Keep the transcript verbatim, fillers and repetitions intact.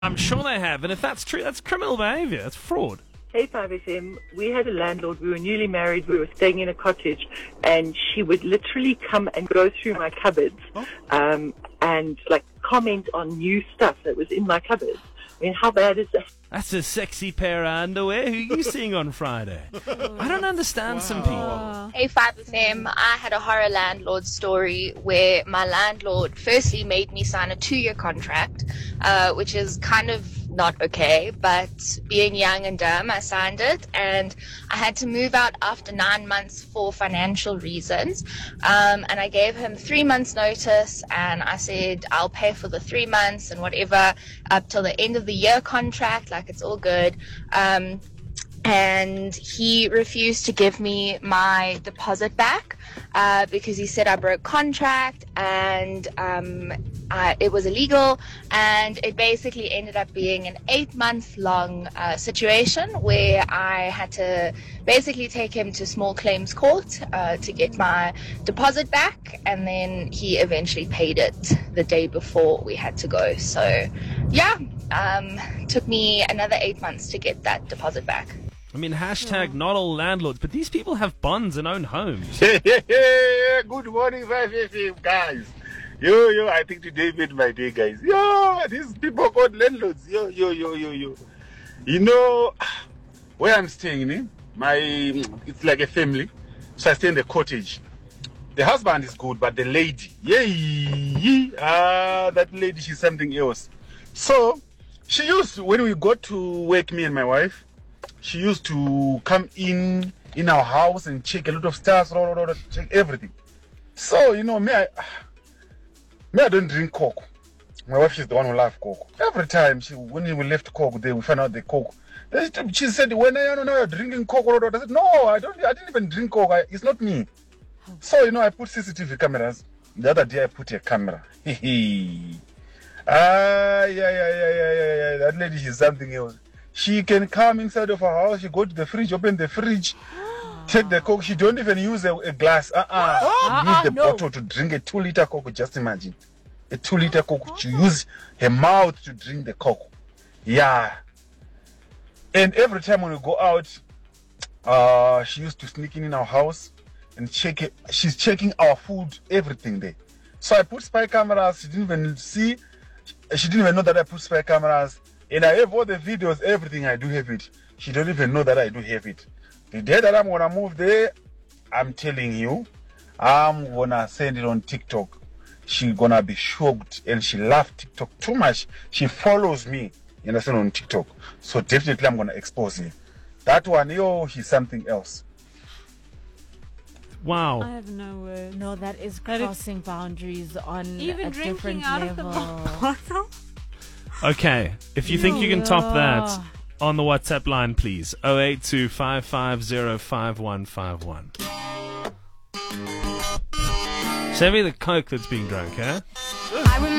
I'm sure they have, and if that's true, that's criminal behaviour. That's fraud. K five S M, we had a landlord, we were newly married, we were staying in a cottage, and she would literally come and go through my cupboards um, and like comment on new stuff that was in my cupboards. I mean, how bad is that? That's a sexy pair of underwear. Who are you seeing on Friday? I don't understand wow. some people. K five S M, I had a horror landlord story where my landlord firstly made me sign a two-year contract, uh, which is kind of not okay, but being young and dumb, I signed it, and I had to move out after nine months for financial reasons, um, and I gave him three months notice, and I said I'll pay for the three months and whatever up till the end of the year contract, like it's all good. Um, and he refused to give me my deposit back uh, because he said I broke contract and um, I, it was illegal, and it basically ended up being an eight month long uh, situation where I had to basically take him to small claims court uh, to get my deposit back, and then he eventually paid it the day before we had to go. So yeah, um, took me another eight months to get that deposit back. I mean, hashtag not all landlords, but these people have bonds and own homes. Good morning, five F M, guys. Yo, yo, I think today made my day, guys. Yo, these people called landlords. Yo, yo, yo, yo, yo. You know, where I'm staying, eh? my it's like a family. So I stay in the cottage. The husband is good, but the lady, yay, ah, that lady, she's something else. So, she used to, when we got to work, me and my wife, she used to come in in our house and check a lot of stuff, check everything. So, you know, me, I, me, I don't drink Coke. My wife, she's the one who loves Coke. Every time, she, when we left Coke, they we found out the Coke. She said, when I don't know you're drinking Coke, I said, no, I don't. I didn't even drink Coke. I, it's not me. So, you know, I put C C T V cameras. The other day, I put a camera. ah, yeah, yeah, yeah, yeah, yeah, yeah. That lady, she's something else. She can come inside of her house, she go to the fridge, open the fridge, take the Coke. She don't even use a, a glass. Uh-uh. Oh, You need the no. bottle to drink a two liter Coke, just imagine. A two liter Coke, to use her mouth to drink the Coke. Yeah. And every time when we go out, uh, she used to sneak in in our house and check it. She's checking our food, everything there. So I put spy cameras, she didn't even see, she didn't even know that I put spy cameras. And I have all the videos, everything, I do have it. She don't even know that I do have it. The day that I'm gonna move there, I'm telling you, I'm gonna send it on TikTok. She's gonna be shocked, and she loves TikTok too much. She follows me, you understand, on TikTok. So definitely I'm gonna expose him. That one, yo, he's something else. Wow. I have no words. No, that is That is- crossing boundaries on Even a drinking different out level. of the bottle. Okay, if you think you can top Yeah. that, on the WhatsApp line, please. oh eight two, five five zero, five one five one. Send me the Coke that's being drunk, eh? I remember